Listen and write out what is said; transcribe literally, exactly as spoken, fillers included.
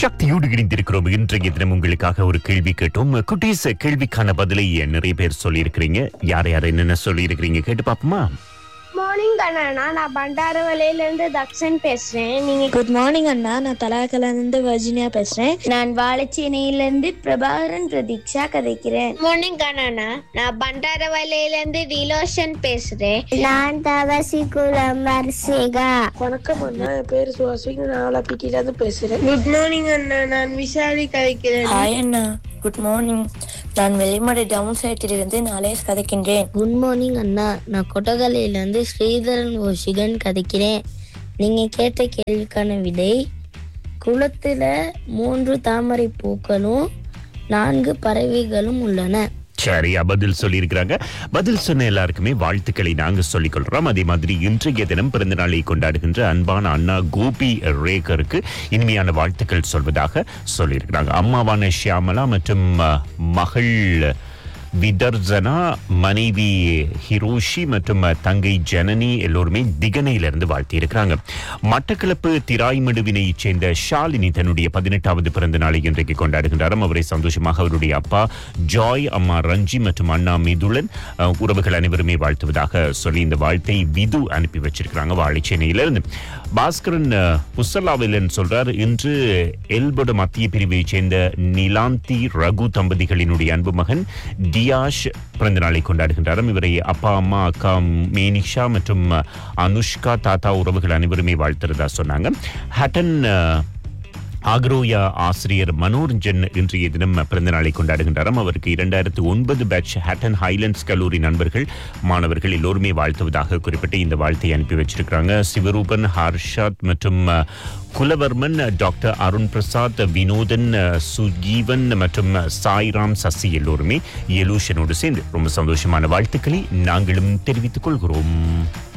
சக்தியோடு இணைந்திருக்கிறோம். இன்றைய தினம் உங்களுக்காக ஒரு கேள்வி கேட்டோம். குட்டீஸ், கேள்விக்கான பதிலை நிறைய பேர் சொல்லியிருக்கிறீங்க. யார் யார் என்னென்ன சொல்லியிருக்கிறீங்க கேட்டு பாப்போமா? மார்னிங் அண்ணா, நான் பண்டாரவளையில இருந்து தக்ஷன் பேசுறேன். நீங்க குட் மார்னிங் அண்ணா, நான் தலாக்கல இருந்து வர்ஜினியா பேசுறேன். நான் வாழைச்சேனையில இருந்து பிரபாகரன் பிரதீக்ஷா கதைக்கிறேன். மார்னிங் அண்ணா, நான் பண்டாரவளையில இருந்து ரிலோஷன் பேசுறேன். நான் தவசி குலம் வர்ஷிகா. வணக்கம் அண்ணா, என் பேரு சுவாசிக், நான் ஆலாப்பிட்டில இருந்து பேசுறேன். குட் மார்னிங் அண்ணா, நான் விஷாலி கதைக்கிறேன். ஹாய் அண்ணா, குட் மார்னிங். நான் வெளிமடை டவுன் சைட்டிலிருந்து நாளேஸ் கதைக்கின்றேன். குட் மார்னிங் அண்ணா, நான் கொட்டகலையிலேருந்து ஸ்ரீதரன் ஓஷிகன் கதைக்கிறேன். நீங்க கேட்ட கேள்விக்கான விடை, குளத்துல மூன்று தாமரை பூக்களும் நான்கு பறவைகளும் உள்ளன. சரியா பதில் சொல்லியிருக்கிறாங்க. பதில் சொன்ன எல்லாருக்குமே வாழ்த்துக்களை நாங்க சொல்லிக் கொள்றோம். அதே மாதிரி இன்றைய தினம் பிறந்த நாளை கொண்டாடுகின்ற அன்பான அண்ணா கோபி ரேகருக்கு இனிமையான வாழ்த்துக்கள் சொல்வதாக சொல்லியிருக்கிறாங்க. அம்மாவான ஷியாமலா மற்றும் மகள் விதர்ஜனா, மனைவி ஹிரோஷி மற்றும் தங்கை ஜனனி எல்லோருமே திகனையிலிருந்து வாழ்த்தி இருக்கிறாங்க. மட்டக்களப்பு திராய்மடுவினை சேர்ந்த ஷாலினி தன்னுடைய பதினெட்டாவது பிறந்த நாளை இன்றைக்கு கொண்டாடுகின்றாராம். அவரை சந்தோஷமாக அவருடைய அப்பா ஜாய், அம்மா ரஞ்சி மற்றும் அண்ணா மிதுலன் உறவுகள் அனைவருமே வாழ்த்துவதாக சொல்லி இந்த வாழ்த்தை விது அனுப்பி வச்சிருக்கிறாங்க வாழைச்சேனையிலிருந்து. பாஸ்கரன் புசல்லாவிலன் சொல்றார், இன்று எல்போட மத்திய பிரிவை சேர்ந்த நிலாந்தி ரகு தம்பதிகளினுடைய அன்பு மகன் டியாஷ் பிறந்த நாளை கொண்டாடுகின்றாராம். இவரை அப்பா, அம்மா, அக்கா மேனிஷா மற்றும் அனுஷ்கா, தாத்தா உறவுகள் அனைவருமே வாழ்த்துறதா சொன்னாங்க. ஹட்டன் ஆக்ரோயா ஆசிரியர் மனோரஞ்சன் இன்றைய தினம் பிறந்த நாளை கொண்டாடுகின்றாராம். அவருக்கு இரண்டாயிரத்து ஒன்பது பேட்ச் ஹட்டன் ஹைலண்ட்ஸ் கல்லூரி நண்பர்கள், மாணவர்கள் எல்லோருமே வாழ்த்துவதாக குறிப்பிட்டு இந்த வாழ்த்தை அனுப்பி வச்சிருக்கிறாங்க. சிவரூபன், ஹர்ஷாத் மற்றும் குலவர்மன், டாக்டர் அருண் பிரசாத், வினோதன், சுஜீவன் மற்றும் சாய்ராம், சசி எல்லோருமே எலூஷனோடு சேர்ந்து ரொம்ப சந்தோஷமான வாழ்த்துக்களை நாங்களும் தெரிவித்துக் கொள்கிறோம்.